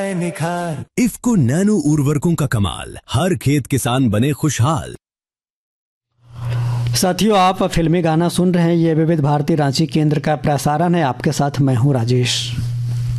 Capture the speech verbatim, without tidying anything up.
आए निखार। इफ्को नैनो उर्वरकों का कमाल, हर खेत किसान बने खुशहाल। साथियों, आप फिल्मी गाना सुन रहे हैं। ये विविध भारती रांची केंद्र का प्रसारण है। आपके साथ मैं हूं राजेश।